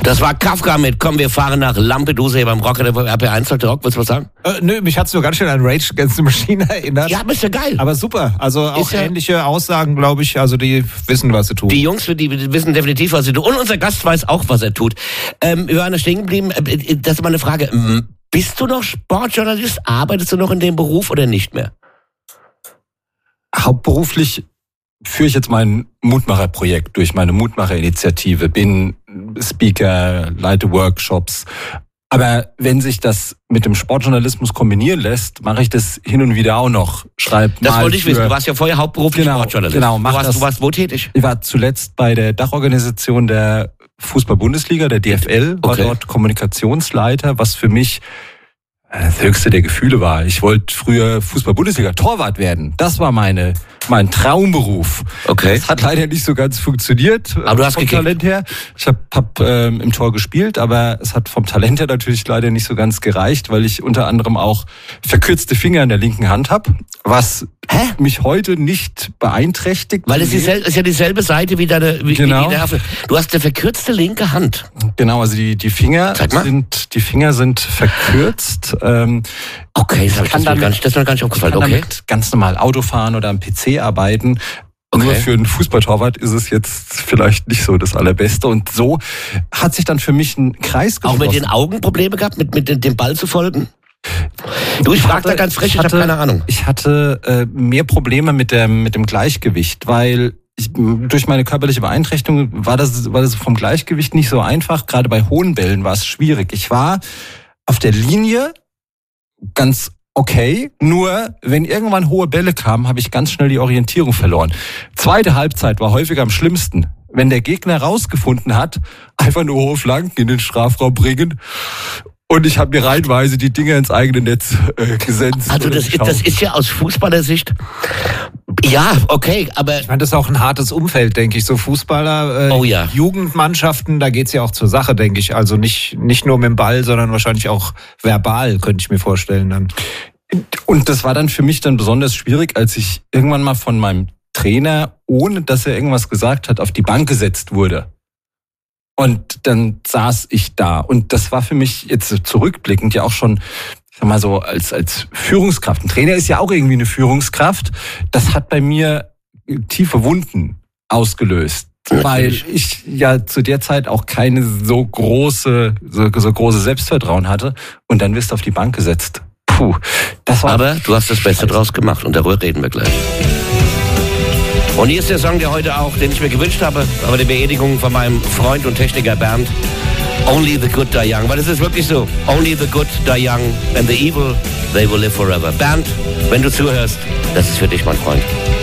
Das war Kafka mit Komm, wir fahren nach Lampedusa hier beim Rocker der RP1 heute Rock. Willst du was sagen? Nö, mich hat's nur ganz schön an Rage Against the Machine erinnert. Ja, ist ja geil. Aber super. Also auch ähnliche Aussagen, glaube ich. Also die wissen, was sie tun. Die Jungs, die wissen definitiv, was sie tun. Und unser Gast weiß auch, was er tut. Wir waren da stehen geblieben. Das ist mal eine Frage. Bist du noch Sportjournalist? Arbeitest du noch in dem Beruf oder nicht mehr? Hauptberuflich führe ich jetzt mein Mutmacher-Projekt durch meine Mutmacher-Initiative, bin Speaker, leite Workshops. Aber wenn sich das mit dem Sportjournalismus kombinieren lässt, mache ich das hin und wieder auch noch. Das wollte ich wissen. Du warst ja vorher hauptberuflich Sportjournalist. Genau, du warst wo tätig? Ich war zuletzt bei der Dachorganisation der Fußball-Bundesliga, der DFL, war dort Kommunikationsleiter, was für mich das höchste der Gefühle war. Ich wollte früher Fußball-Bundesliga-Torwart werden. Das war mein Traumberuf. Okay. Das hat leider nicht so ganz funktioniert. Aber du hast vom Talent her. Ich hab im Tor gespielt, aber es hat vom Talent her natürlich leider nicht so ganz gereicht, weil ich unter anderem auch verkürzte Finger in der linken Hand habe, was mich heute nicht beeinträchtigt. Weil es ist ja dieselbe Seite wie deine wie die Nerven. Du hast eine verkürzte linke Hand. Genau, also die Finger sind verkürzt. Okay, das ist mir gar nicht aufgefallen. Ich kann damit ganz normal Auto fahren oder am PC arbeiten. Okay. Nur für einen Fußballtorwart ist es jetzt vielleicht nicht so das Allerbeste. Und so hat sich dann für mich ein Kreis geschlossen. Auch mit den Augen Probleme gehabt, mit dem Ball zu folgen? Du, ich frage da ganz frech, ich habe keine Ahnung. Ich hatte mehr Probleme mit dem Gleichgewicht, weil durch meine körperliche Beeinträchtigung war das vom Gleichgewicht nicht so einfach. Gerade bei hohen Bällen war es schwierig. Ich war auf der Linie ganz okay, nur wenn irgendwann hohe Bälle kamen, habe ich ganz schnell die Orientierung verloren. Zweite Halbzeit war häufig am schlimmsten. Wenn der Gegner rausgefunden hat, einfach nur hohe Flanken in den Strafraum bringen. Und ich habe mir reihenweise die Dinger ins eigene Netz gesetzt. Also das ist ja aus Fußballersicht, ja, okay, aber... Ich meine, das ist auch ein hartes Umfeld, denke ich. So Fußballer, Jugendmannschaften, da geht's ja auch zur Sache, denke ich. Also nicht nur mit dem Ball, sondern wahrscheinlich auch verbal, könnte ich mir vorstellen dann. Und das war dann für mich dann besonders schwierig, als ich irgendwann mal von meinem Trainer, ohne dass er irgendwas gesagt hat, auf die Bank gesetzt wurde. Und dann saß ich da. Und das war für mich jetzt zurückblickend ja auch schon, ich sag mal so, als Führungskraft. Ein Trainer ist ja auch irgendwie eine Führungskraft. Das hat bei mir tiefe Wunden ausgelöst. Weil ich ja zu der Zeit auch keine so große Selbstvertrauen hatte. Und dann wirst du auf die Bank gesetzt. Puh, das war... Aber du hast das Beste draus gemacht und darüber reden wir gleich. Und hier ist der Song, den ich mir gewünscht habe, aber die Beerdigung von meinem Freund und Techniker Bernd. Only the good die young. Weil es ist wirklich so. Only the good die young and the evil, they will live forever. Bernd, wenn du zuhörst, das ist für dich, mein Freund.